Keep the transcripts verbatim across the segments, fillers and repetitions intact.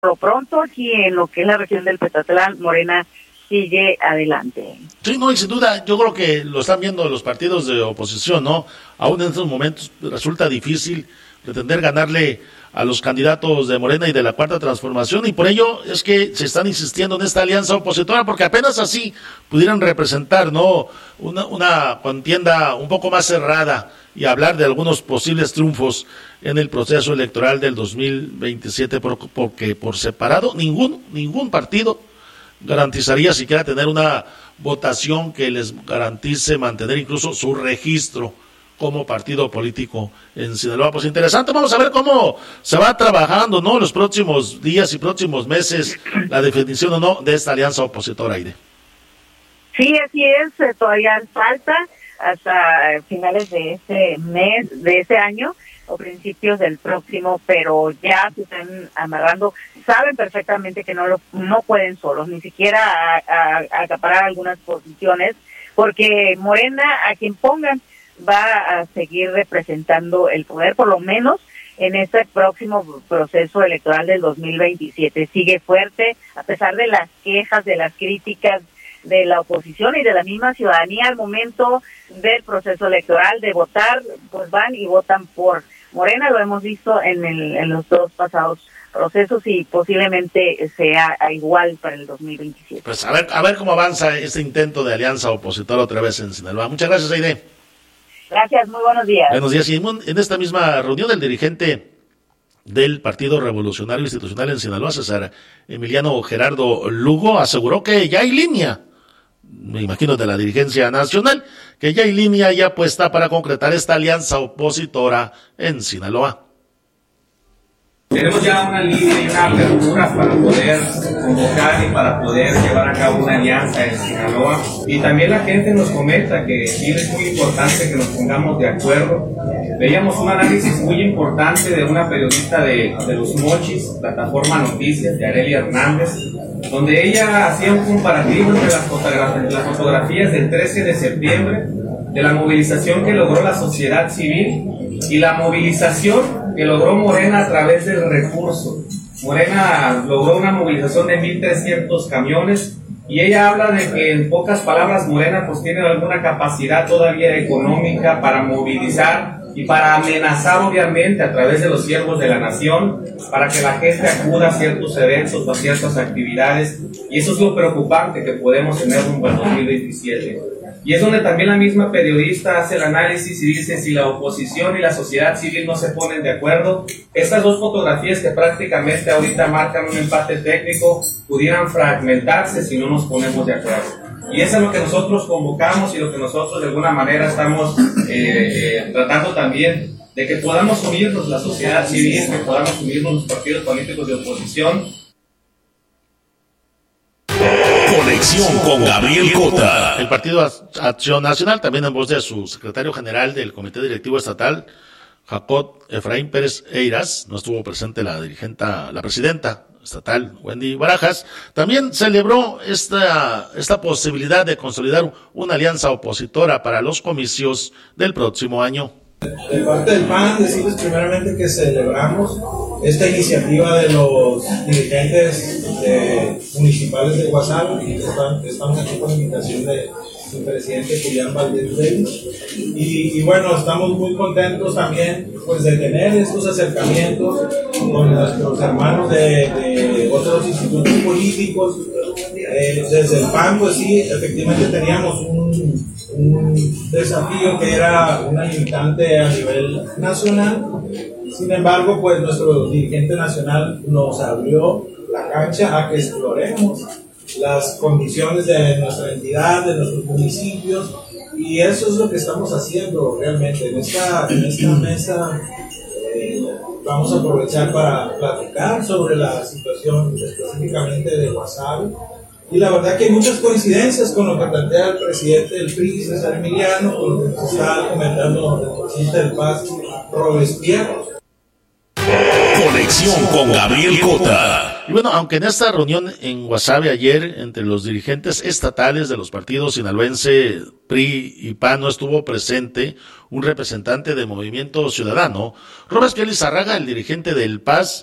lo pronto, aquí en lo que es la región del Petatlán, Morena sigue adelante. Sí, no, y sin duda, yo creo que lo están viendo los partidos de oposición, ¿no? Aún en estos momentos resulta difícil pretender ganarle a los candidatos de Morena y de la Cuarta Transformación, y por ello es que se están insistiendo en esta alianza opositora, porque apenas así pudieran representar, ¿no?, una, una contienda un poco más cerrada y hablar de algunos posibles triunfos en el proceso electoral del dos mil veintisiete, porque por separado ningún, ningún partido garantizaría siquiera tener una votación que les garantice mantener incluso su registro como partido político en Sinaloa. Pues interesante, vamos a ver cómo se va trabajando, ¿no?, los próximos días y próximos meses, la definición o no de esta alianza opositora, Aide. Sí, así es, todavía falta hasta finales de este mes, de este año, o principios del próximo, pero ya se están amarrando, saben perfectamente que no lo, no pueden solos, ni siquiera a, a, a acaparar algunas posiciones, porque Morena, a quien pongan, va a seguir representando el poder, por lo menos en este próximo proceso electoral del dos mil veintisiete. Sigue fuerte, a pesar de las quejas, de las críticas de la oposición y de la misma ciudadanía al momento del proceso electoral, de votar, pues van y votan por Morena. Lo hemos visto en, el, en los dos pasados procesos y posiblemente sea igual para el dos mil veintisiete. Pues a ver, a ver cómo avanza este intento de alianza opositora otra vez en Sinaloa. Muchas gracias, Aide. Gracias, muy buenos días. Buenos días. Y en esta misma reunión, el dirigente del Partido Revolucionario Institucional en Sinaloa, César Emiliano Gerardo Lugo, aseguró que ya hay línea, me imagino de la dirigencia nacional, que ya hay línea ya puesta para concretar esta alianza opositora en Sinaloa. Tenemos ya una línea y una apertura para poder convocar y para poder llevar a cabo una alianza en Sinaloa. Y también la gente nos comenta que sí es muy importante que nos pongamos de acuerdo. Veíamos un análisis muy importante de una periodista de, de Los Mochis, Plataforma Noticias, de Arelia Hernández, donde ella hacía un comparativo entre las fotografías, las fotografías del trece de septiembre, de la movilización que logró la sociedad civil y la movilización que logró Morena a través del recurso. Morena logró una movilización de mil trescientos camiones y ella habla de que, en pocas palabras, Morena pues tiene alguna capacidad todavía económica para movilizar y para amenazar, obviamente, a través de los siervos de la nación, para que la gente acuda a ciertos eventos o a ciertas actividades, y eso es lo preocupante que podemos tener rumbo al dos mil veintisiete. Y es donde también la misma periodista hace el análisis y dice, si la oposición y la sociedad civil no se ponen de acuerdo, estas dos fotografías que prácticamente ahorita marcan un empate técnico pudieran fragmentarse si no nos ponemos de acuerdo. Y eso es lo que nosotros convocamos y lo que nosotros de alguna manera estamos eh, eh, tratando también, de que podamos unirnos la sociedad civil, que podamos unirnos los partidos políticos de oposición. Conexión con Gabriel Cota. El Partido Acción Nacional, también en voz de su secretario general del Comité Directivo Estatal, Jacob Efraín Pérez Eiras, no estuvo presente la dirigente, la presidenta estatal, Wendy Barajas, también celebró esta, esta posibilidad de consolidar una alianza opositora para los comicios del próximo año. De parte del P A N, decirles primeramente que celebramos esta iniciativa de los dirigentes de, municipales de Guasave, y están, estamos aquí con la invitación de su presidente Julián Valdez Reyes, y, y bueno, estamos muy contentos también pues de tener estos acercamientos con nuestros hermanos de, de otros institutos políticos. Eh, desde el P A N, pues sí, efectivamente teníamos un, un desafío que era una limitante a nivel nacional. Sin embargo, pues nuestro dirigente nacional nos abrió la cancha a que exploremos las condiciones de nuestra entidad, de nuestros municipios, y eso es lo que estamos haciendo realmente en esta, en esta mesa. Eh, vamos a aprovechar para platicar sobre la situación específicamente de Guasave. Y la verdad que hay muchas coincidencias con lo que plantea el presidente del P R I, César Emiliano, con lo que está comentando el presidente del P A S, Robespierre. Conexión con Gabriel Cota. Y bueno, aunque en esta reunión en Guasave ayer, entre los dirigentes estatales de los partidos sinaloense, P R I y P A N, no estuvo presente un representante de Movimiento Ciudadano, Robespierre Lizarraga, el dirigente del P A S,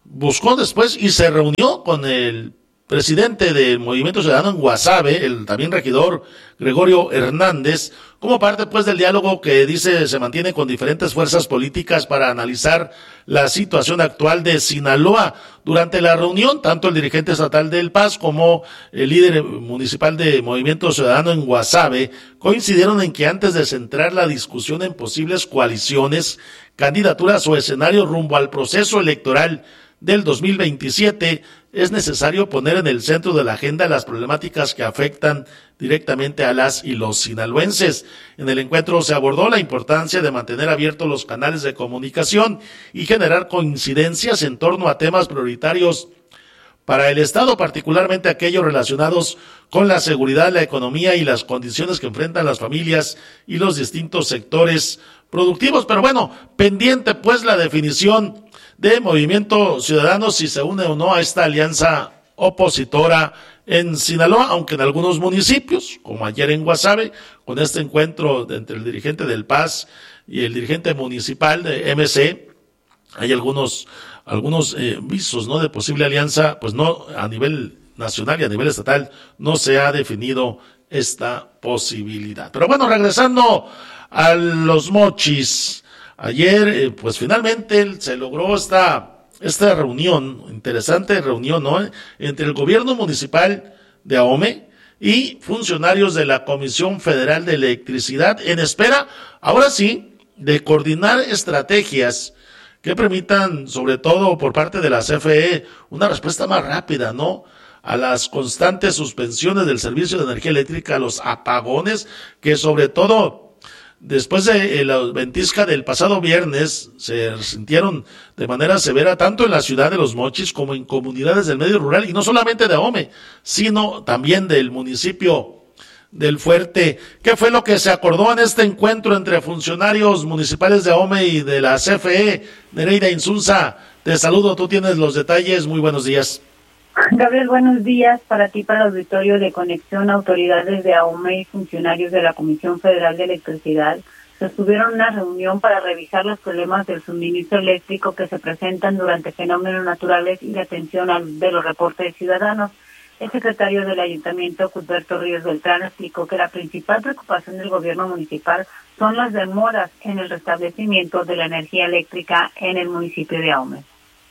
buscó después y se reunió con el presidente del Movimiento Ciudadano en Guasave, el también regidor Gregorio Hernández, como parte pues del diálogo que dice se mantiene con diferentes fuerzas políticas para analizar la situación actual de Sinaloa. Durante la reunión, tanto el dirigente estatal del P A S como el líder municipal de Movimiento Ciudadano en Guasave coincidieron en que antes de centrar la discusión en posibles coaliciones, candidaturas o escenarios rumbo al proceso electoral del dos mil veintisiete, es necesario poner en el centro de la agenda las problemáticas que afectan directamente a las y los sinaloenses. En el encuentro se abordó la importancia de mantener abiertos los canales de comunicación y generar coincidencias en torno a temas prioritarios para el Estado, particularmente aquellos relacionados con la seguridad, la economía y las condiciones que enfrentan las familias y los distintos sectores productivos. Pero bueno, pendiente pues la definición de Movimiento Ciudadano si se une o no a esta alianza opositora en Sinaloa, aunque en algunos municipios, como ayer en Guasave, con este encuentro de, entre el dirigente del P A S y el dirigente municipal de M C, hay algunos algunos eh, visos, ¿no?, de posible alianza, pues no a nivel nacional y a nivel estatal no se ha definido esta posibilidad. Pero bueno, regresando a los Mochis, ayer eh, pues finalmente se logró esta esta reunión, interesante reunión, ¿no?, entre el gobierno municipal de Ahome y funcionarios de la Comisión Federal de Electricidad en espera, ahora sí, de coordinar estrategias que permitan, sobre todo por parte de la C F E, una respuesta más rápida, ¿no?, a las constantes suspensiones del servicio de energía eléctrica, a los apagones, que sobre todo después de la ventisca del pasado viernes se sintieron de manera severa tanto en la ciudad de Los Mochis como en comunidades del medio rural, y no solamente de Ahome, sino también del municipio del Fuerte. ¿Qué fue lo que se acordó en este encuentro entre funcionarios municipales de Ahome y de la C F E? Nereida Insunza, te saludo, tú tienes los detalles, muy buenos días. Gabriel, buenos días para ti, para el auditorio de Conexión. Autoridades de Ahome y funcionarios de la Comisión Federal de Electricidad sostuvieron una reunión para revisar los problemas del suministro eléctrico que se presentan durante fenómenos naturales y la atención al, de los reportes ciudadanos. El secretario del Ayuntamiento, Cuthberto Ríos Beltrán, explicó que la principal preocupación del gobierno municipal son las demoras en el restablecimiento de la energía eléctrica en el municipio de Ahome.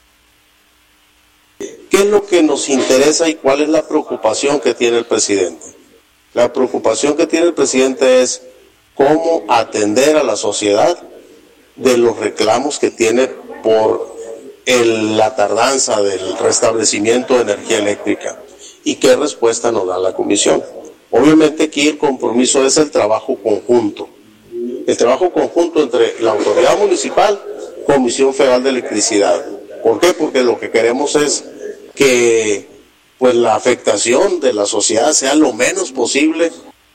¿Qué es lo que nos interesa y cuál es la preocupación que tiene el presidente? La preocupación que tiene el presidente es cómo atender a la sociedad de los reclamos que tiene por el, la tardanza del restablecimiento de energía eléctrica y qué respuesta nos da la comisión. Obviamente aquí el compromiso es el trabajo conjunto, el trabajo conjunto entre la autoridad municipal, Comisión Federal de Electricidad. ¿Por qué? Porque lo que queremos es que pues la afectación de la sociedad sea lo menos posible.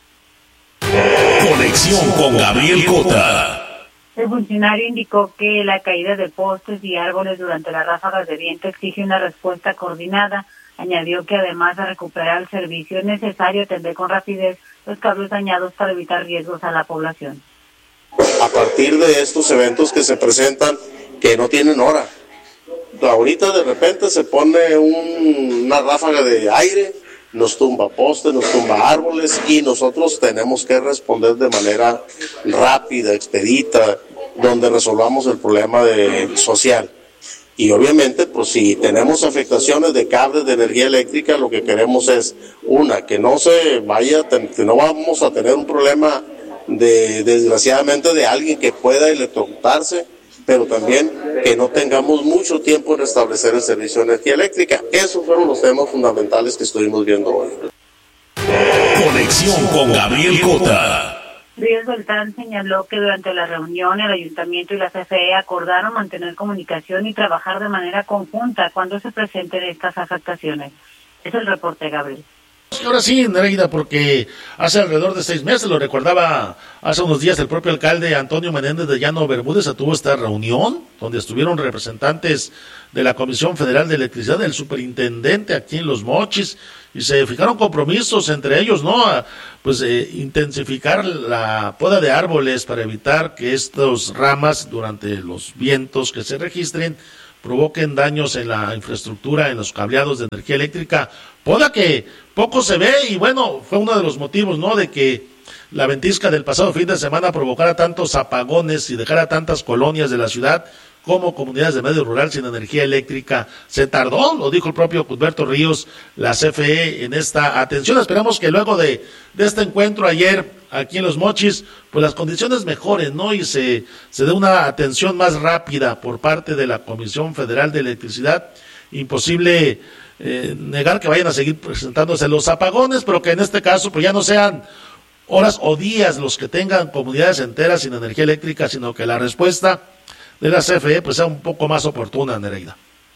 Conexión con Gabriel Cota. El funcionario indicó que la caída de postes y árboles durante las ráfagas de viento exige una respuesta coordinada. Añadió que además de recuperar el servicio es necesario atender con rapidez los cables dañados para evitar riesgos a la población. A partir de estos eventos que se presentan, que no tienen hora, ahorita de repente se pone un, una ráfaga de aire, nos tumba postes, nos tumba árboles y nosotros tenemos que responder de manera rápida, expedita, donde resolvamos el problema de, social. Y obviamente, pues si tenemos afectaciones de cables de energía eléctrica, lo que queremos es, una, que no se vaya, que no vamos a tener un problema de, desgraciadamente, de alguien que pueda electrocutarse, pero también que no tengamos mucho tiempo en restablecer el servicio de energía eléctrica. Esos fueron los temas fundamentales que estuvimos viendo hoy. Conexión con Gabriel Cota. Ríos Beltrán señaló que durante la reunión el Ayuntamiento y la C F E acordaron mantener comunicación y trabajar de manera conjunta cuando se presenten estas afectaciones. Es el reporte, Gabriel. Ahora sí, Nereida, porque hace alrededor de seis meses, lo recordaba hace unos días el propio alcalde Antonio Menéndez de Llano Bermúdez, se tuvo esta reunión donde estuvieron representantes de la Comisión Federal de Electricidad, del superintendente aquí en Los Mochis, y se fijaron compromisos entre ellos, ¿no? A, pues eh, intensificar la poda de árboles para evitar que estas ramas durante los vientos que se registren provoquen daños en la infraestructura, en los cableados de energía eléctrica. Pueda que poco se ve y bueno, fue uno de los motivos, ¿no?, de que la ventisca del pasado fin de semana provocara tantos apagones y dejara tantas colonias de la ciudad como comunidades de medio rural sin energía eléctrica. Se tardó, lo dijo el propio Cuthberto Ríos, la C F E en esta atención. Esperamos que luego de, de este encuentro ayer aquí en Los Mochis, pues las condiciones mejoren, ¿no? Y se, se dé una atención más rápida por parte de la Comisión Federal de Electricidad. Imposible eh, negar que vayan a seguir presentándose los apagones, pero que en este caso pues ya no sean horas o días los que tengan comunidades enteras sin energía eléctrica, sino que la respuesta de la C F E pues sea un poco más oportuna, Nereida.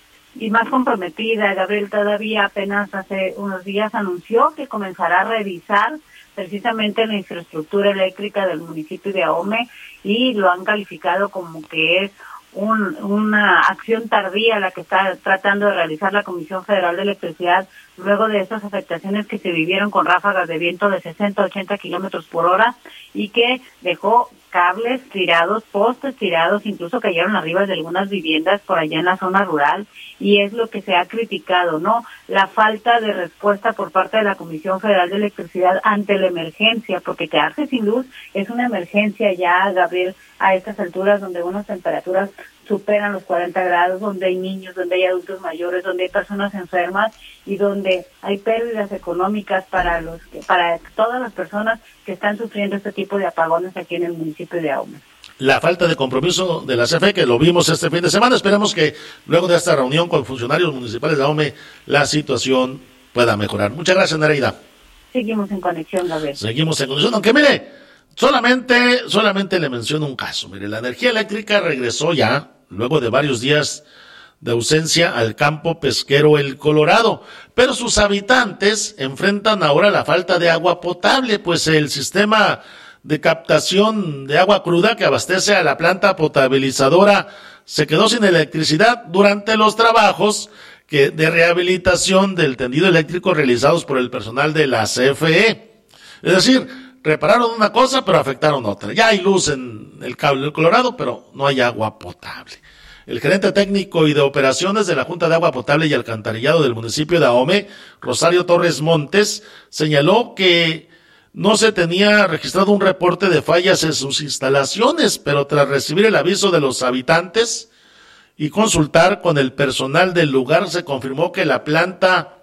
Y más comprometida. Gabriel todavía apenas hace unos días anunció que comenzará a revisar precisamente la infraestructura eléctrica del municipio de Ahome, y lo han calificado como que es un, una acción tardía la que está tratando de realizar la Comisión Federal de Electricidad luego de estas afectaciones que se vivieron con ráfagas de viento de sesenta a ochenta kilómetros por hora y que dejó cables tirados, postes tirados, incluso cayeron arriba de algunas viviendas por allá en la zona rural, y es lo que se ha criticado, ¿no? La falta de respuesta por parte de la Comisión Federal de Electricidad ante la emergencia, porque quedarse sin luz es una emergencia ya, Gabriel, a estas alturas donde unas temperaturas superan los cuarenta grados, donde hay niños, donde hay adultos mayores, donde hay personas enfermas y donde hay pérdidas económicas para los que, para todas las personas que están sufriendo este tipo de apagones aquí en el municipio de Ahome. La falta de compromiso de la C F E, que lo vimos este fin de semana. Esperemos que luego de esta reunión con funcionarios municipales de Ahome la situación pueda mejorar. Muchas gracias, Nereida. Seguimos en conexión, Gabriel. Seguimos en conexión, aunque mire, solamente, solamente le menciono un caso. Mire, la energía eléctrica regresó ya, luego de varios días de ausencia, al campo pesquero El Colorado, pero sus habitantes enfrentan ahora la falta de agua potable, pues el sistema de captación de agua cruda que abastece a la planta potabilizadora se quedó sin electricidad durante los trabajos que de rehabilitación del tendido eléctrico realizados por el personal de la C F E. Es decir, repararon una cosa, pero afectaron otra. Ya hay luz en el cable del Colorado, pero no hay agua potable. El gerente técnico y de operaciones de la Junta de Agua Potable y Alcantarillado del municipio de Ahome, Rosario Torres Montes, señaló que no se tenía registrado un reporte de fallas en sus instalaciones, pero tras recibir el aviso de los habitantes y consultar con el personal del lugar, se confirmó que la planta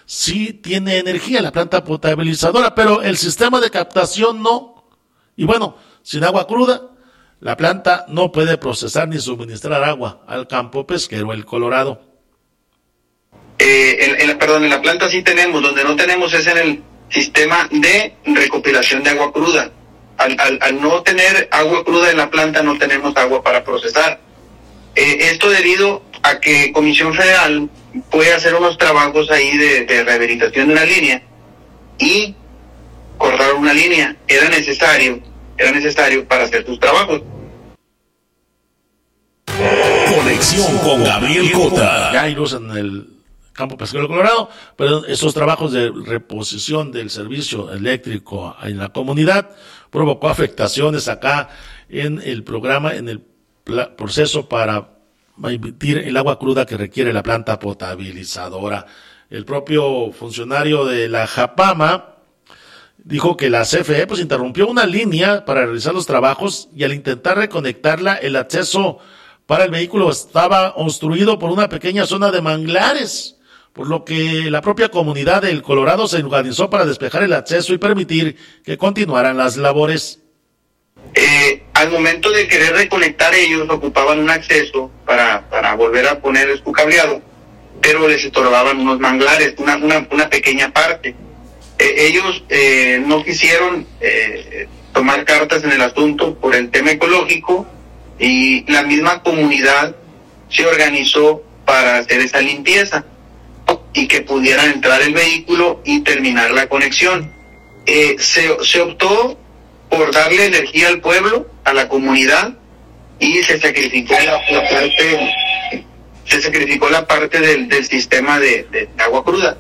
sí tiene energía, la planta potabilizadora, pero el sistema de captación no. Y bueno, sin agua cruda, la planta no puede procesar ni suministrar agua al campo pesquero El Colorado. Eh, en, en, perdón, en la planta sí tenemos, donde no tenemos es en el sistema de recopilación de agua cruda. Al, al, al no tener agua cruda en la planta, no tenemos agua para procesar. Eh, esto debido a que Comisión Federal puede hacer unos trabajos ahí de, de rehabilitación de una línea y cortar una línea. Era necesario, era necesario para hacer sus trabajos. Conexión con Gabriel Cota. Ya hay luz en el campo pesquero Colorado, pero esos trabajos de reposición del servicio eléctrico en la comunidad provocó afectaciones acá en el programa, en el proceso para emitir el agua cruda que requiere la planta potabilizadora. El propio funcionario de la Japama dijo que la C F E pues interrumpió una línea para realizar los trabajos y al intentar reconectarla, el acceso para el vehículo estaba obstruido por una pequeña zona de manglares, por lo que la propia comunidad del Colorado se organizó para despejar el acceso y permitir que continuaran las labores. Eh, al momento de querer reconectar, ellos ocupaban un acceso para, para volver a poner su cableado, pero les estorbaban unos manglares, una, una, una pequeña parte. Eh, ellos eh, no quisieron eh, tomar cartas en el asunto por el tema ecológico, y la misma comunidad se organizó para hacer esa limpieza y que pudiera entrar el vehículo y terminar la conexión. Eh, se, se optó por darle energía al pueblo, a la comunidad, y se sacrificó la, la parte se sacrificó la parte del, del sistema de, de agua cruda.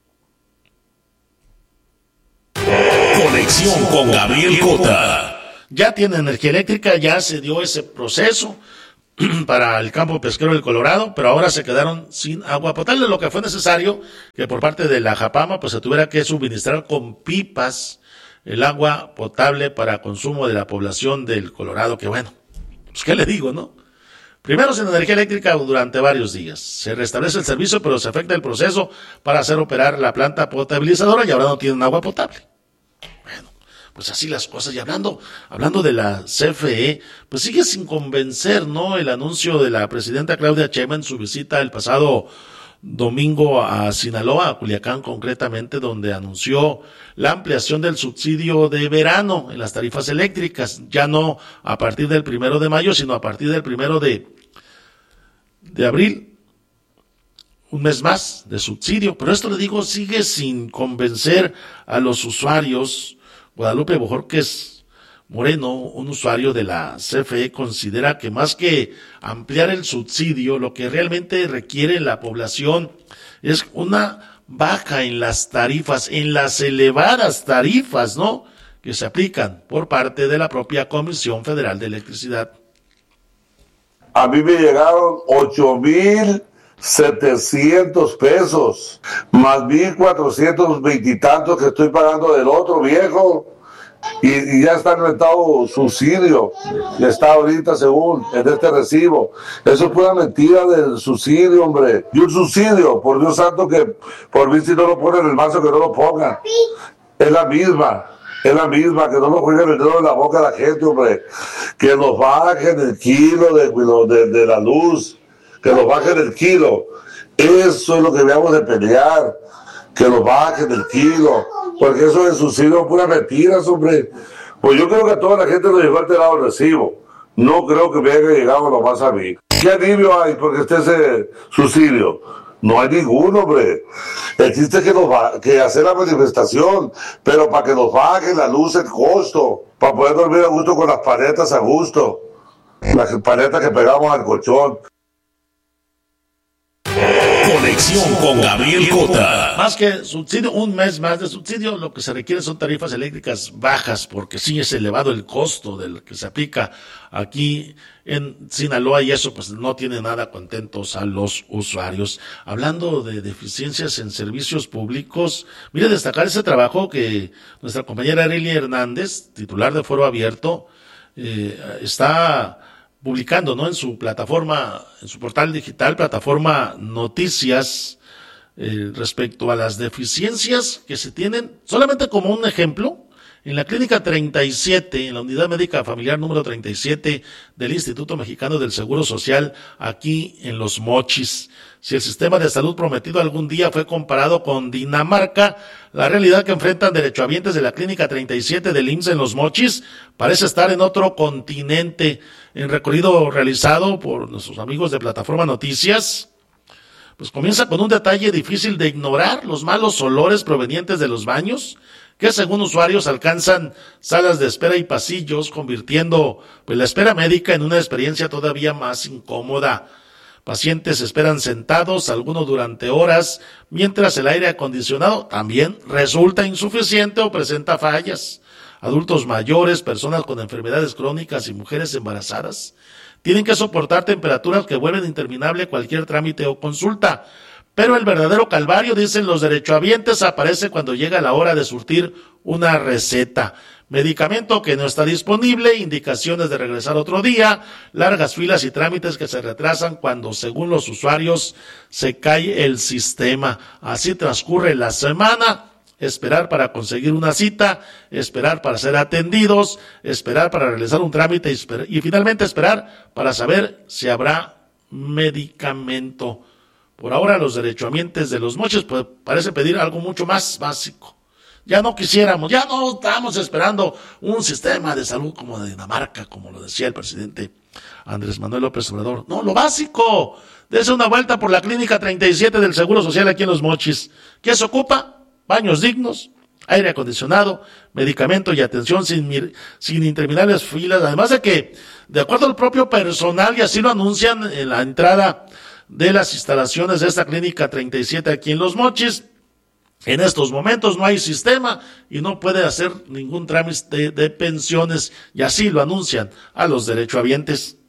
Conexión con Gabriel Cota. Ya tiene energía eléctrica, ya se dio ese proceso, para el campo pesquero del Colorado, pero ahora se quedaron sin agua potable, lo que fue necesario que por parte de la Japama pues se tuviera que suministrar con pipas el agua potable para consumo de la población del Colorado, que bueno, pues qué le digo, ¿no? Primero sin energía eléctrica durante varios días. Se restablece el servicio, pero se afecta el proceso para hacer operar la planta potabilizadora y ahora no tienen agua potable. Bueno, pues así las cosas. Y hablando, hablando de la C F E, pues sigue sin convencer, ¿no? El anuncio de la presidenta Claudia Sheinbaum en su visita el pasado domingo a Sinaloa, a Culiacán concretamente, donde anunció la ampliación del subsidio de verano en las tarifas eléctricas, ya no a partir del primero de mayo, sino a partir del primero de, de abril, un mes más de subsidio. Pero esto, le digo, sigue sin convencer a los usuarios. Guadalupe Bojorquez Moreno, un usuario de la C F E, considera que más que ampliar el subsidio, lo que realmente requiere la población es una baja en las tarifas, en las elevadas tarifas, ¿no?, que se aplican por parte de la propia Comisión Federal de Electricidad. A mí me llegaron ocho mil setecientos pesos, más mil cuatrocientos veintitantos que estoy pagando del otro viejo. Y, y ya está inventado subsidio, y está ahorita según en este recibo. Eso es pura mentira del subsidio, hombre. Y un subsidio, por Dios santo, que por mí si no lo ponen en el mazo, que no lo pongan. Es la misma, es la misma, que no lo jueguen el dedo en la boca a la gente, hombre. Que nos bajen el kilo de, de, de la luz, que nos bajen el kilo. Eso es lo que debemos de pelear, que nos bajen el kilo. Porque eso de subsidio es pura mentiras, hombre. Pues yo creo que a toda la gente nos llegó alterado el recibo. No creo que me haya llegado nomás a mí. ¿Qué alivio hay porque esté ese subsidio? No hay ninguno, hombre. El chiste es que, nos va, que hacer la manifestación, pero para que nos baje la luz el costo, para poder dormir a gusto con las paletas a gusto. Las paletas que pegamos al colchón. Conexión con Gabriel Cota. Más que subsidio, un mes más de subsidio, lo que se requiere son tarifas eléctricas bajas, porque sí es elevado el costo del que se aplica aquí en Sinaloa, y eso pues no tiene nada contentos a los usuarios. Hablando de deficiencias en servicios públicos, mire, destacar ese trabajo que nuestra compañera Arely Hernández, titular de Foro Abierto, eh, está publicando, ¿no?, en su plataforma, en su portal digital, plataforma Noticias, eh, respecto a las deficiencias que se tienen. Solamente como un ejemplo, en la clínica treinta y siete, en la unidad médica familiar número treinta y siete del Instituto Mexicano del Seguro Social, aquí en Los Mochis. Si el sistema de salud prometido algún día fue comparado con Dinamarca, la realidad que enfrentan derechohabientes de la clínica treinta y siete del I M S S en Los Mochis parece estar en otro continente. En recorrido realizado por nuestros amigos de Plataforma Noticias, pues comienza con un detalle difícil de ignorar: los malos olores provenientes de los baños, que según usuarios alcanzan salas de espera y pasillos, convirtiendo pues la espera médica en una experiencia todavía más incómoda. Pacientes esperan sentados, algunos durante horas, mientras el aire acondicionado también resulta insuficiente o presenta fallas. Adultos mayores, personas con enfermedades crónicas y mujeres embarazadas tienen que soportar temperaturas que vuelven interminable cualquier trámite o consulta. Pero el verdadero calvario, dicen los derechohabientes, aparece cuando llega la hora de surtir una receta. Medicamento que no está disponible, indicaciones de regresar otro día, largas filas y trámites que se retrasan cuando, según los usuarios, se cae el sistema. Así transcurre la semana. Esperar para conseguir una cita, esperar para ser atendidos, esperar para realizar un trámite y, esper- y finalmente esperar para saber si habrá medicamento. Por ahora los derechohabientes de Los Mochis pues, parece pedir algo mucho más básico. Ya no quisiéramos, ya no estamos esperando un sistema de salud como de Dinamarca, como lo decía el presidente Andrés Manuel López Obrador. No, lo básico. Dese una vuelta por la clínica treinta y siete del Seguro Social aquí en Los Mochis. ¿Qué se ocupa? Baños dignos, aire acondicionado, medicamento y atención sin, mir- sin interminables filas. Además de que, de acuerdo al propio personal, y así lo anuncian en la entrada de las instalaciones de esta clínica treinta y siete aquí en Los Mochis, en estos momentos no hay sistema y no puede hacer ningún trámite de, de pensiones, y así lo anuncian a los derechohabientes.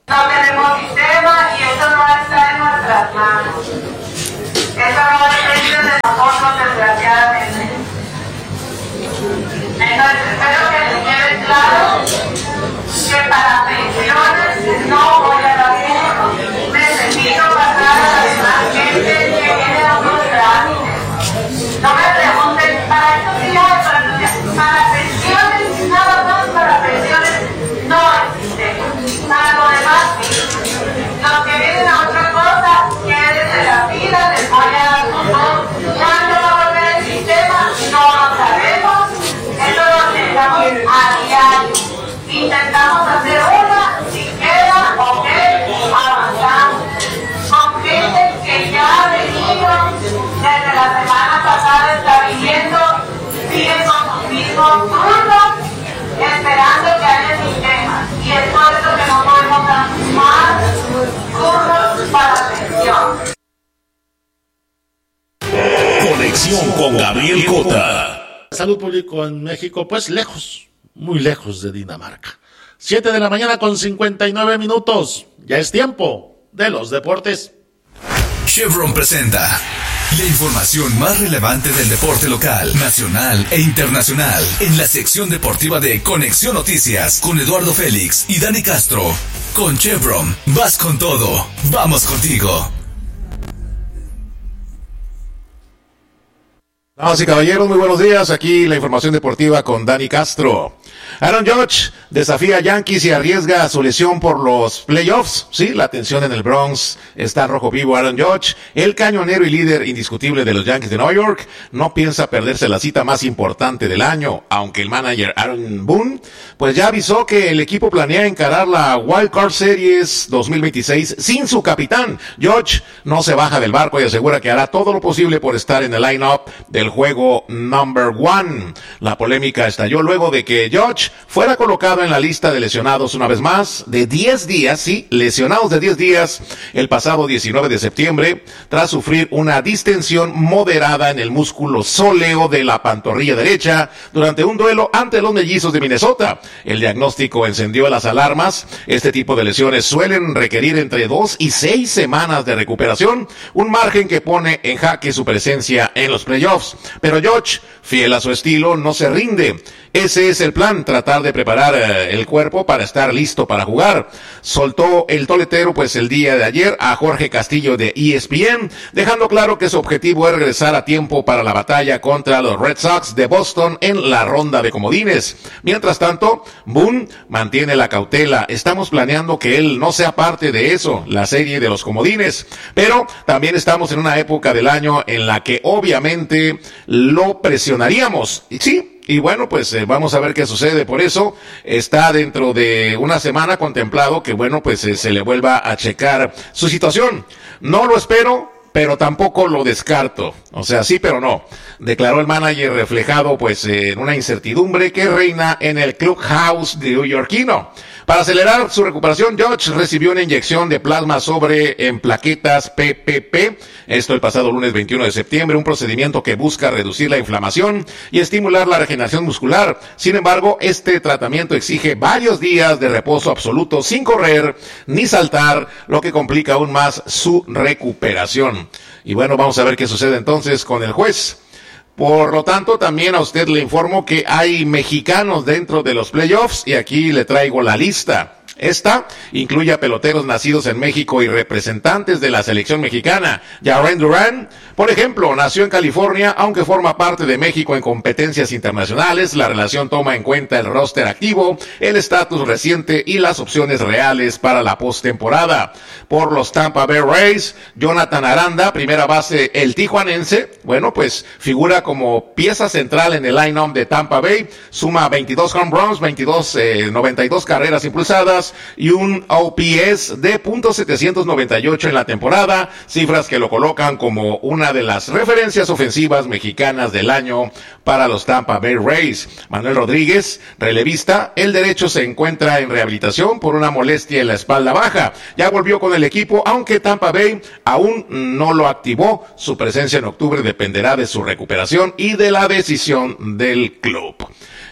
No tenemos sistema y eso no está en nuestras manos. Eso no depende de nosotros, desgraciadamente. Entonces, espero que les quede claro que para pensiones no voy a dar curso. Necesito pasar a la demás gente que tiene otros trámites. No me pregunten, para esto sí hay, para, para pensiones, nada más para pensiones no existe. Para lo demás sí. Los que vienen a otra cosa, quédense la fila, les voy a dar su voz. ¿Cuándo va a volver el sistema? No lo sabemos. Eso lo necesitamos a diario. Intentamos hacer una, si queda, ok, avanzamos. Con gente que ya ha venido desde la semana pasada, está viniendo, siguen con sus mismos turnos, esperando que haya sistema. Y es por eso que no podemos dar más turnos para pensión. Conexión con Gabriel Cota. Salud pública en México, pues lejos, muy lejos de Dinamarca. Siete de la mañana con cincuenta y nueve minutos. Ya es tiempo de los deportes. Chevron presenta la información más relevante del deporte local, nacional e internacional en la sección deportiva de Conexión Noticias con Eduardo Félix y Dani Castro. Con Chevron, vas con todo. Vamos contigo. Damas y caballeros, muy buenos días. Aquí la información deportiva con Dani Castro. Aaron Judge desafía a Yankees y arriesga su lesión por los playoffs. Sí, la tensión en el Bronx está rojo vivo. Aaron Judge, el cañonero y líder indiscutible de los Yankees de Nueva York, no piensa perderse la cita más importante del año, aunque el manager Aaron Boone pues ya avisó que el equipo planea encarar la Wild Card Series dos mil veintiséis sin su capitán. Judge no se baja del barco y asegura que hará todo lo posible por estar en el line-up del juego number one. La polémica estalló luego de que Judge fuera colocado en la lista de lesionados una vez más de diez días, sí, lesionados de diez días el pasado diecinueve de septiembre tras sufrir una distensión moderada en el músculo sóleo de la pantorrilla derecha durante un duelo ante los Mellizos de Minnesota. El diagnóstico encendió las alarmas. Este tipo de lesiones suelen requerir entre dos y seis semanas de recuperación, un margen que pone en jaque su presencia en los playoffs. Pero Judge, fiel a su estilo, no se rinde. Ese es el plan, tratar de preparar eh, el cuerpo para estar listo para jugar. Soltó el toletero pues el día de ayer a Jorge Castillo de E S P N, dejando claro que su objetivo es regresar a tiempo para la batalla contra los Red Sox de Boston en la ronda de comodines. Mientras tanto, Boone mantiene la cautela. Estamos planeando que él no sea parte de eso, la serie de los comodines. Pero también estamos en una época del año en la que obviamente lo presionaríamos. Y sí, y bueno, pues eh, vamos a ver qué sucede. Por eso está dentro de una semana contemplado que, bueno, pues eh, se le vuelva a checar su situación. No lo espero, pero tampoco lo descarto. O sea, sí, pero no. Declaró el manager reflejado, pues, eh, en una incertidumbre que reina en el clubhouse neoyorquino. Para acelerar su recuperación, Judge recibió una inyección de plasma sobre en plaquetas P P P, esto el pasado lunes veintiuno de septiembre, un procedimiento que busca reducir la inflamación y estimular la regeneración muscular. Sin embargo, este tratamiento exige varios días de reposo absoluto sin correr ni saltar, lo que complica aún más su recuperación. Y bueno, vamos a ver qué sucede entonces con el juez. Por lo tanto, también a usted le informo que hay mexicanos dentro de los playoffs y aquí le traigo la lista. Esta incluye a peloteros nacidos en México y representantes de la selección mexicana. Jaren Duran, por ejemplo, nació en California, aunque forma parte de México en competencias internacionales. La relación toma en cuenta el roster activo, el estatus reciente y las opciones reales para la postemporada. Por los Tampa Bay Rays, Jonathan Aranda, primera base el tijuanense, bueno, pues figura como pieza central en el line-up de Tampa Bay, suma veintidós home runs, veintidós, eh, noventa y dos carreras impulsadas, y un O P S de punto setecientos noventa y ocho en la temporada, cifras que lo colocan como una de las referencias ofensivas mexicanas del año para los Tampa Bay Rays. Manuel Rodríguez, relevista, el derecho se encuentra en rehabilitación por una molestia en la espalda baja. Ya volvió con el equipo, aunque Tampa Bay aún no lo activó. Su presencia en octubre dependerá de su recuperación y de la decisión del club.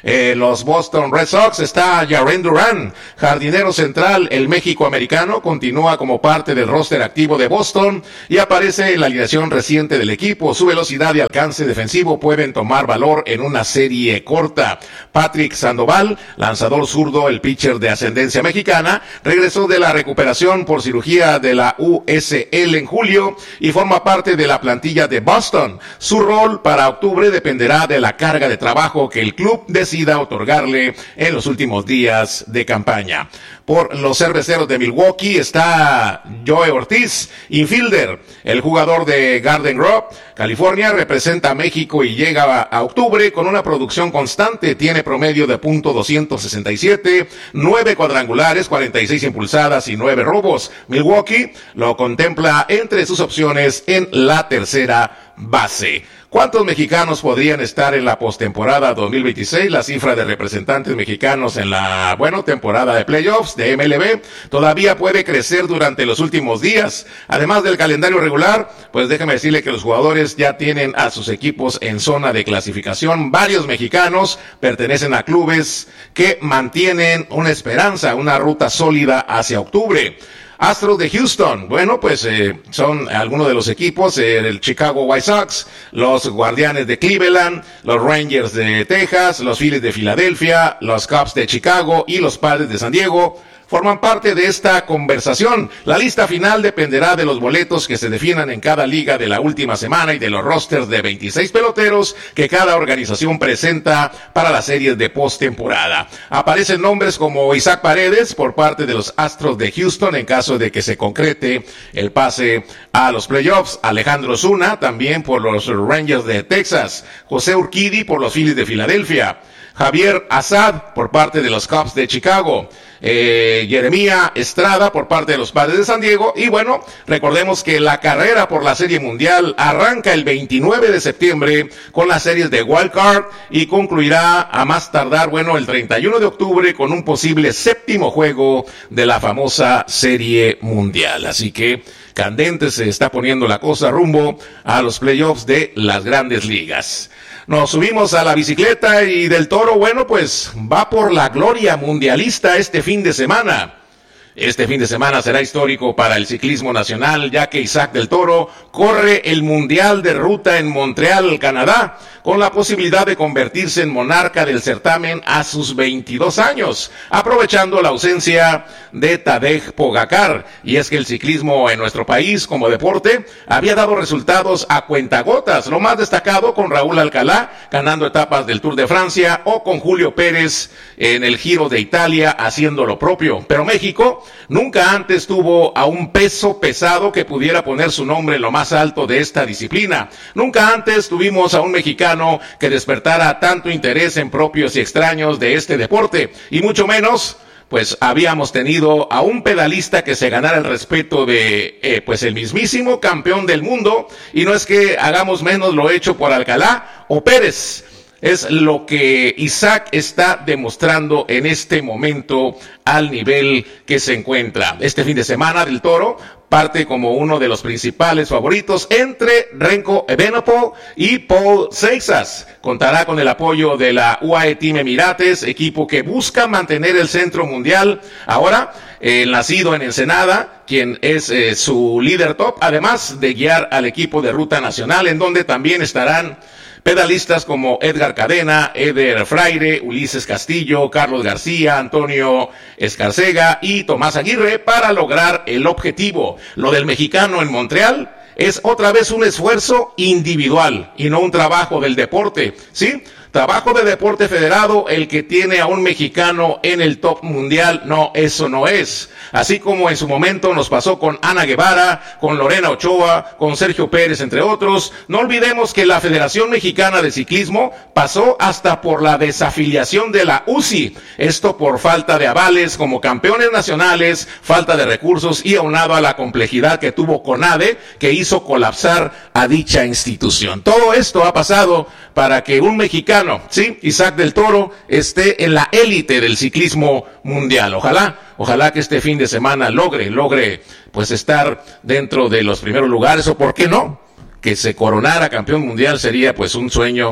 Eh, los Boston Red Sox está Jaren Duran, jardinero central, el México-americano, continúa como parte del roster activo de Boston y aparece en la alineación reciente del equipo. Su velocidad y alcance defensivo pueden tomar valor en una serie corta. Patrick Sandoval, lanzador zurdo, el pitcher de ascendencia mexicana, regresó de la recuperación por cirugía de la U S L en julio y forma parte de la plantilla de Boston. Su rol para octubre dependerá de la carga de trabajo que el club decida otorgarle en los últimos días de campaña. Por los cerveceros de Milwaukee está Joe Ortiz, infielder. El jugador de Garden Grove, California, representa a México y llega a octubre con una producción constante. Tiene promedio de punto doscientos sesenta y siete, nueve cuadrangulares, cuarenta y seis impulsadas y nueve robos. Milwaukee lo contempla entre sus opciones en la tercera base. ¿Cuántos mexicanos podrían estar en la postemporada dos mil veintiséis? La cifra de representantes mexicanos en la, bueno, temporada de playoffs de M L B todavía puede crecer durante los últimos días. Además del calendario regular, pues déjame decirle que los jugadores ya tienen a sus equipos en zona de clasificación. Varios mexicanos pertenecen a clubes que mantienen una esperanza, una ruta sólida hacia octubre. Astros de Houston, bueno, pues eh, son algunos de los equipos, eh, el Chicago White Sox, los Guardianes de Cleveland, los Rangers de Texas, los Phillies de Filadelfia, los Cubs de Chicago y los Padres de San Diego forman parte de esta conversación. La lista final dependerá de los boletos que se definan en cada liga de la última semana y de los rosters de veintiséis peloteros que cada organización presenta para las series de postemporada. Aparecen nombres como Isaac Paredes por parte de los Astros de Houston en caso de que se concrete el pase a los playoffs. Alejandro Zuna también por los Rangers de Texas. José Urquidy por los Phillies de Filadelfia. Javier Assad por parte de los Cubs de Chicago. Eh, Jeremía Estrada por parte de los Padres de San Diego. Y bueno, recordemos que la carrera por la Serie Mundial arranca el veintinueve de septiembre con las series de Wild Card y concluirá a más tardar, bueno, el treinta y uno de octubre con un posible séptimo juego de la famosa Serie Mundial. Así que candente se está poniendo la cosa rumbo a los playoffs de las grandes ligas. Nos subimos a la bicicleta y Del Toro, bueno, pues va por la gloria mundialista este fin de semana. Este fin de semana será histórico para el ciclismo nacional, ya que Isaac Del Toro corre el Mundial de Ruta en Montreal, Canadá, con la posibilidad de convertirse en monarca del certamen a sus veintidós años, aprovechando la ausencia de Tadej Pogacar. Y es que el ciclismo en nuestro país como deporte había dado resultados a cuentagotas, lo más destacado con Raúl Alcalá ganando etapas del Tour de Francia o con Julio Pérez en el Giro de Italia haciendo lo propio. Pero México nunca antes tuvo a un peso pesado que pudiera poner su nombre en lo más alto de esta disciplina. Nunca antes tuvimos a un mexicano que despertara tanto interés en propios y extraños de este deporte, y mucho menos pues habíamos tenido a un pedalista que se ganara el respeto de eh, pues el mismísimo campeón del mundo. Y no es que hagamos menos lo hecho por Alcalá o Pérez, es lo que Isaac está demostrando en este momento al nivel que se encuentra. Este fin de semana Del Toro parte como uno de los principales favoritos entre Renko Evenepoel y Paul Seixas. Contará con el apoyo de la U A E Team Emirates, equipo que busca mantener el centro mundial. Ahora, el nacido en Ensenada, quien es eh, su líder top, además de guiar al equipo de Ruta Nacional, en donde también estarán pedalistas como Edgar Cadena, Eder Fraire, Ulises Castillo, Carlos García, Antonio Escarcega y Tomás Aguirre para lograr el objetivo. Lo del mexicano en Montreal es otra vez un esfuerzo individual y no un trabajo del deporte, ¿sí? Trabajo de deporte federado, el que tiene a un mexicano en el top mundial. No, eso no es. Así como en su momento nos pasó con Ana Guevara, con Lorena Ochoa, con Sergio Pérez, entre otros. No olvidemos que la Federación Mexicana de Ciclismo pasó hasta por la desafiliación de la U C I. Esto por falta de avales como campeones nacionales, falta de recursos y aunado a la complejidad que tuvo CONADE, que hizo colapsar a dicha institución. Todo esto ha pasado para que un mexicano, sí, Isaac Del Toro, esté en la élite del ciclismo mundial. Ojalá, ojalá que este fin de semana logre, logre, pues estar dentro de los primeros lugares, o por qué no, que se coronara campeón mundial sería pues un sueño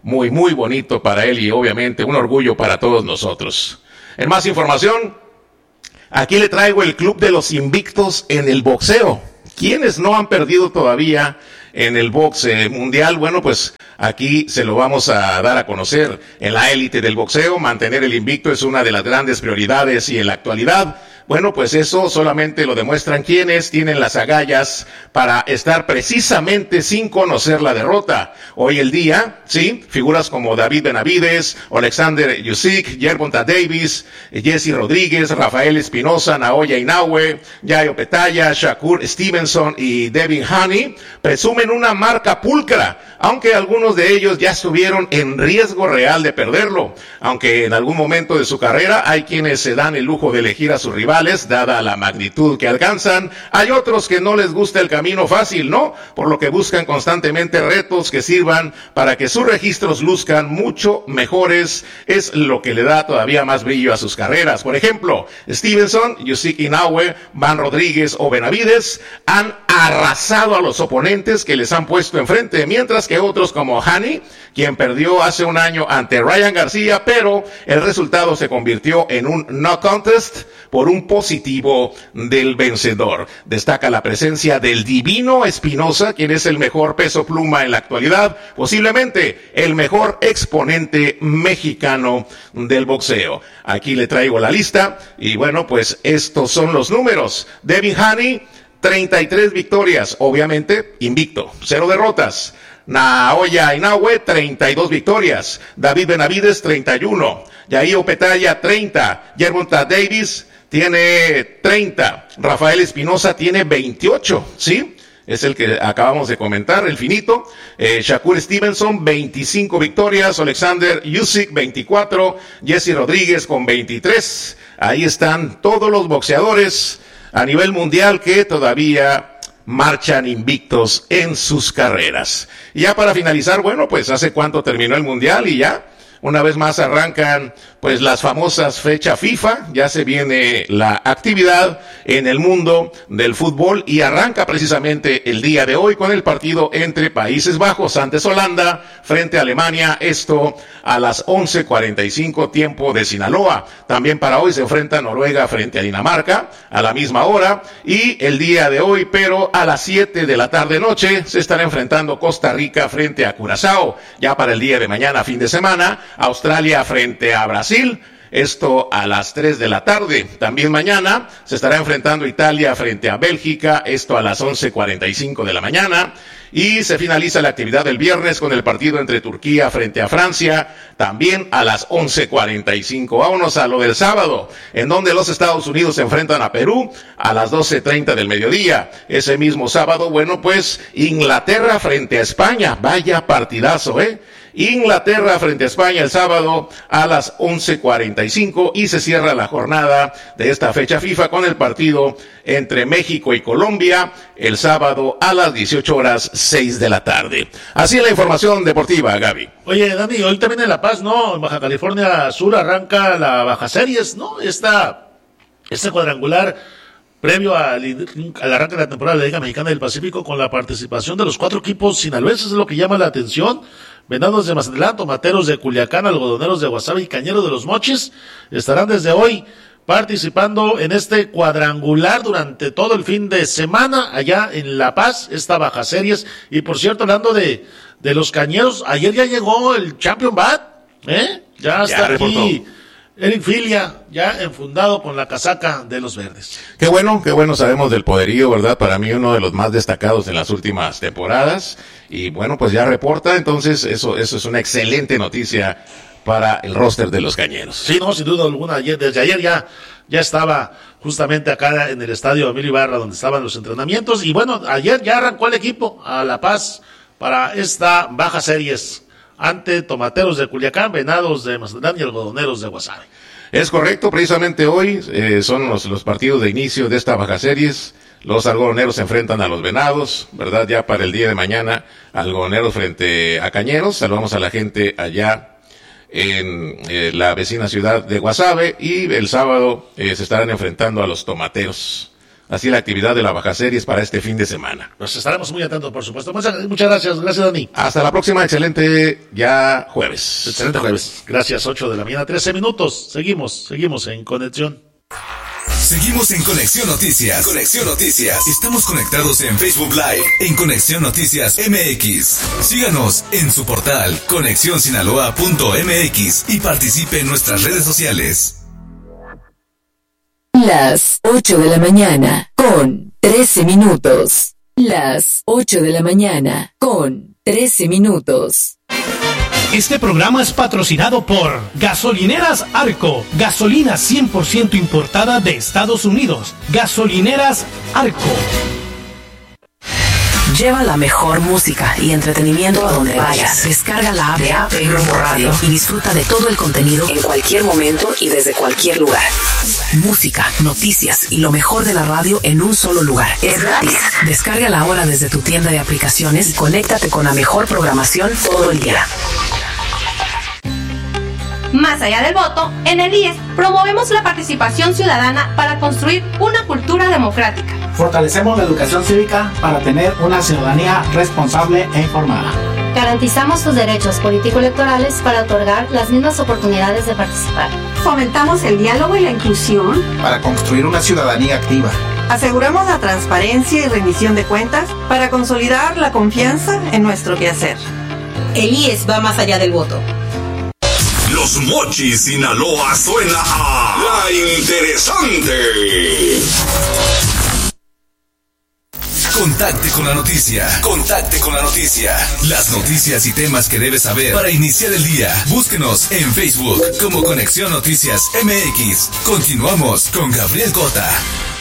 muy, muy bonito para él y obviamente un orgullo para todos nosotros. En más información, aquí le traigo el Club de los Invictos en el boxeo. ¿Quiénes no han perdido todavía en el boxe mundial? Bueno, pues aquí se lo vamos a dar a conocer. En la élite del boxeo, mantener el invicto es una de las grandes prioridades y en la actualidad, bueno, pues eso solamente lo demuestran quienes tienen las agallas para estar precisamente sin conocer la derrota. Hoy el día, sí, figuras como David Benavides, Alexander Usyk, Gervonta Davis, Jesse Rodríguez, Rafael Espinosa, Naoya Inoue, Yayo Petaya, Shakur Stevenson y Devin Haney presumen una marca pulcra, aunque algunos de ellos ya estuvieron en riesgo real de perderlo. Aunque en algún momento de su carrera hay quienes se dan el lujo de elegir a sus rivales, dada la magnitud que alcanzan, hay otros que no les gusta el camino fácil, ¿no? Por lo que buscan constantemente retos que sirvan para que sus registros luzcan mucho mejores, es lo que le da todavía más brillo a sus carreras. Por ejemplo, Stevenson, Usyk, Inoue, Van Rodríguez o Benavides han arrasado a los oponentes que les han puesto enfrente, mientras que otros como Haney, quien perdió hace un año ante Ryan García, pero el resultado se convirtió en un no contest por un positivo del vencedor. Destaca la presencia del Divino Espinosa, quien es el mejor peso pluma en la actualidad, posiblemente el mejor exponente mexicano del boxeo. Aquí le traigo la lista y bueno, pues estos son los números. Devin Haney, treinta y tres victorias, obviamente invicto, cero derrotas. Naoya Inoue, treinta y dos victorias. David Benavides, treinta y uno. Yayo Petaya, treinta. Gervonta Davis tiene treinta. Rafael Espinosa tiene veintiocho, ¿sí? Es el que acabamos de comentar, el finito. Eh, Shakur Stevenson, veinticinco victorias. Alexander Usyk, veinticuatro. Jesse Rodríguez con veintitrés. Ahí están todos los boxeadores a nivel mundial que todavía marchan invictos en sus carreras. Y ya para finalizar, bueno, pues hace cuánto terminó el mundial y ya una vez más arrancan pues las famosas fechas FIFA, ya se viene la actividad en el mundo del fútbol y arranca precisamente el día de hoy con el partido entre Países Bajos antes Holanda frente a Alemania, esto a las once cuarenta y cinco tiempo de Sinaloa. También para hoy se enfrenta Noruega frente a Dinamarca a la misma hora y el día de hoy, pero a las siete de la tarde noche, se estará enfrentando Costa Rica frente a Curazao. Ya para el día de mañana, fin de semana, Australia frente a Brasil. Esto a las tres de la tarde. También mañana se estará enfrentando Italia frente a Bélgica, esto a las once cuarenta y cinco de la mañana. Y se finaliza la actividad del viernes con el partido entre Turquía frente a Francia, también a las once cuarenta y cinco. Vámonos a lo del sábado, en donde los Estados Unidos se enfrentan a Perú a las doce treinta del mediodía. Ese mismo sábado, bueno, pues Inglaterra frente a España. Vaya partidazo, ¿eh? Inglaterra frente a España el sábado a las once cuarenta y cinco y se cierra la jornada de esta fecha FIFA con el partido entre México y Colombia el sábado a las dieciocho horas seis de la tarde. Así es la información deportiva, Gaby. Oye, Dani, hoy también en La Paz, ¿no? En Baja California Sur arranca la Baja Series, ¿no? Esta, este cuadrangular previo al, al arranque de la temporada de la Liga Mexicana del Pacífico con la participación de los cuatro equipos sinaloenses, es lo que llama la atención. Venados de Mazatlán, Tomateros de Culiacán, Algodoneros de Guasave y Cañeros de los Mochis estarán desde hoy participando en este cuadrangular durante todo el fin de semana allá en La Paz, esta Baja Series. Y por cierto, hablando de, de los Cañeros, ayer ya llegó el Champion Bat, ¿eh? Ya está ya aquí Eric Filia, ya enfundado con la casaca de los verdes. Qué bueno, qué bueno, sabemos del poderío, ¿verdad? Para mí uno de los más destacados en las últimas temporadas. Y bueno, pues ya reporta, entonces eso, eso es una excelente noticia para el roster de los Cañeros. Sí, no, sin duda alguna, ayer, desde ayer ya, ya estaba justamente acá en el estadio Emilio Ibarra donde estaban los entrenamientos. Y bueno, ayer ya arrancó el equipo a La Paz para esta Baja Series ante Tomateros de Culiacán, Venados de Mazatlán y Algodoneros de Guasave. Es correcto, precisamente hoy eh, son los, los partidos de inicio de esta Baja Series. Los algodoneros se enfrentan a los Venados, ¿verdad? Ya para el día de mañana, algodoneros frente a Cañeros. Saludamos a la gente allá en eh, la vecina ciudad de Guasave. Y el sábado eh, se estarán enfrentando a los Tomateros. así la actividad de la Baja Series para este fin de semana. Nos estaremos muy atentos, por supuesto. Muchas, muchas gracias, gracias Dani. Hasta la próxima, excelente ya jueves. Excelente jueves. Gracias, ocho de la mañana, trece minutos. Seguimos, seguimos en conexión. Seguimos en Conexión Noticias. Conexión Noticias. Estamos conectados en Facebook Live, en Conexión Noticias M X. Síganos en su portal conexión sinaloa punto m x y participe en nuestras redes sociales. Las ocho de la mañana con trece minutos. Las ocho de la mañana con trece minutos. Este programa es patrocinado por Gasolineras Arco, gasolina cien por ciento importada de Estados Unidos. Gasolineras Arco. Lleva la mejor música y entretenimiento a donde vayas. Descarga la app de A P Grupo Radio y disfruta de todo el contenido en cualquier momento y desde cualquier lugar. Música, noticias y lo mejor de la radio en un solo lugar. Es gratis. Descárgala ahora desde tu tienda de aplicaciones y conéctate con la mejor programación todo el día. Más allá del voto, en el I E S promovemos la participación ciudadana para construir una cultura democrática. Fortalecemos la educación cívica para tener una ciudadanía responsable e informada. Garantizamos sus derechos político-electorales para otorgar las mismas oportunidades de participar. Fomentamos el diálogo y la inclusión para construir una ciudadanía activa. Aseguramos la transparencia y rendición de cuentas para consolidar la confianza en nuestro quehacer. El I E S va más allá del voto. Los Mochis, Sinaloa suena a La Interesante. Contacte con la noticia. Contacte con la noticia. Las noticias y temas que debes saber para iniciar el día. Búsquenos en Facebook como Conexión Noticias M X. Continuamos con Gabriel Cota.